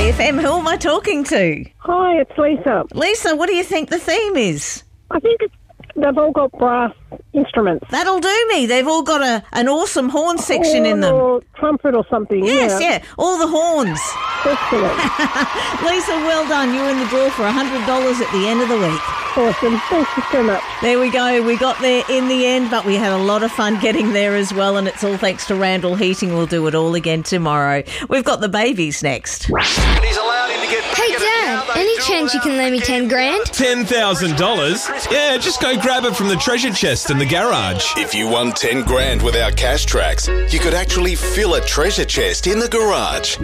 LAFM. Who am I talking to? Hi, it's Lisa. Lisa, what do you think the theme is? I think they've all got brass instruments. That'll do me. They've all got an awesome horn section in them. Or trumpet or something. Yes, yeah. All the horns. Excellent. Lisa, well done. You're in the draw for $100 at the end of the week. Awesome. Thank you so much. There we go. We got there in the end, but we had a lot of fun getting there as well, and it's all thanks to Randall Heating. We'll do it all again tomorrow. We've got the babies next. He's allowed him to get back. Hey, Dad, any chance you can lend me 10 grand? $10,000? Yeah, just go grab it from the treasure chest in the garage. If you won 10 grand with our cash tracks, you could actually fill a treasure chest in the garage.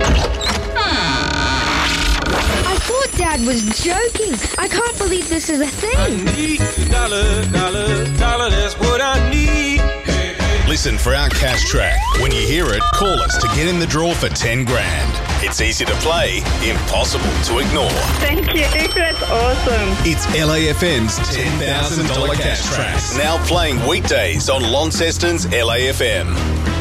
I thought Dad was joking. I can't believe this is a thing. Dollar, that's what I need. Listen for our cash track. When you hear it, call us to get in the draw for 10 grand. It's easy to play, impossible to ignore. Thank you. That's awesome. It's LAFM's $10,000 cash track. Now playing weekdays on Launceston's LAFM.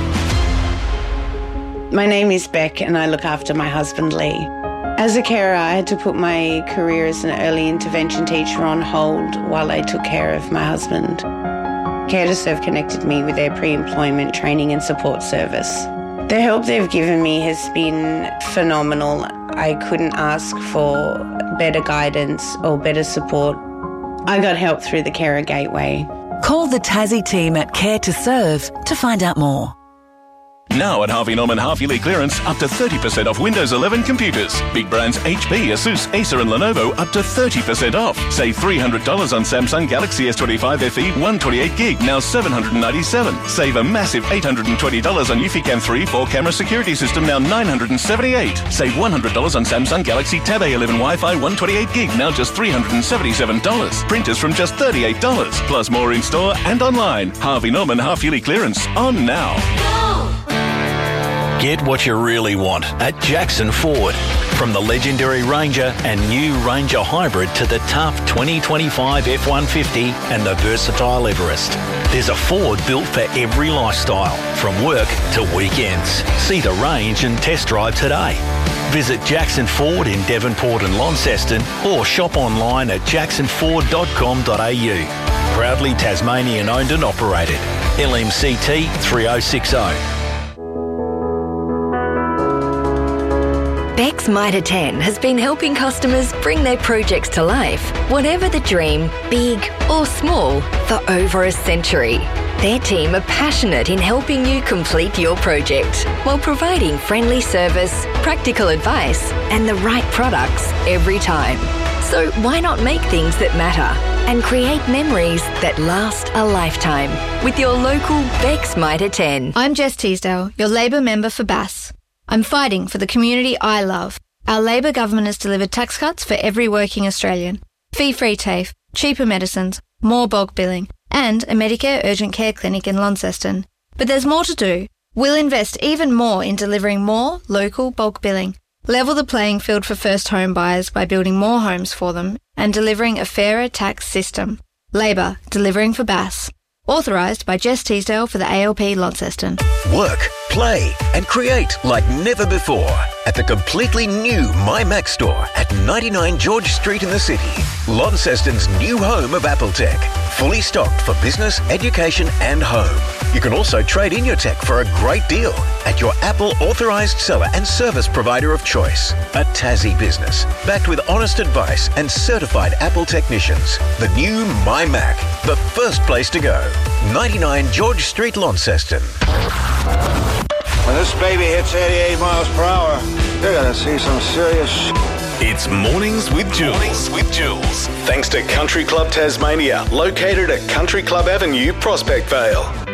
My name is Beck and I look after my husband Lee. As a carer, I had to put my career as an early intervention teacher on hold while I took care of my husband. Care to Serve connected me with their pre-employment training and support service. The help they've given me has been phenomenal. I couldn't ask for better guidance or better support. I got help through the Carer Gateway. Call the Tassie team at Care to Serve to find out more. Now at Harvey Norman half-yearly clearance, up to 30% off Windows 11 computers. Big brands HP, Asus, Acer and Lenovo up to 30% off. Save $300 on Samsung Galaxy S25 FE 128GB, now $797. Save a massive $820 on Eufy 3 4-camera security system, now $978. Save $100 on Samsung Galaxy Tab A11 Wi-Fi 128GB, now just $377. Printers from just $38. Plus more in-store and online. Harvey Norman half-yearly clearance on now. Get what you really want at Jackson Ford. From the legendary Ranger and new Ranger Hybrid to the tough 2025 F-150 and the versatile Everest. There's a Ford built for every lifestyle, from work to weekends. See the range and test drive today. Visit Jackson Ford in Devonport and Launceston or shop online at jacksonford.com.au. Proudly Tasmanian owned and operated. LMCT 3060. Beck's Mitre 10 has been helping customers bring their projects to life, whatever the dream, big or small, for over a century. Their team are passionate in helping you complete your project while providing friendly service, practical advice and the right products every time. So why not make things that matter and create memories that last a lifetime with your local Beck's Mitre 10. I'm Jess Teasdale, your Labor member for Bass. I'm fighting for the community I love. Our Labor government has delivered tax cuts for every working Australian, fee-free TAFE, cheaper medicines, more bulk billing, and a Medicare urgent care clinic in Launceston. But there's more to do. We'll invest even more in delivering more local bulk billing, level the playing field for first home buyers by building more homes for them, and delivering a fairer tax system. Labor, delivering for Bass. Authorised by Jess Teasdale for the ALP Launceston. Work, play and create like never before at the completely new MyMac store at 99 George Street in the city. Launceston's new home of Apple Tech. Fully stocked for business, education and home. You can also trade in your tech for a great deal at your Apple authorised seller and service provider of choice. A Tassie business, backed with honest advice and certified Apple technicians. The new MyMac, the first place to go. 99 George Street, Launceston. When this baby hits 88 miles per hour, you're gonna see some serious It's Mornings with Jules. Thanks to Country Club Tasmania, located at Country Club Avenue, Prospect Vale.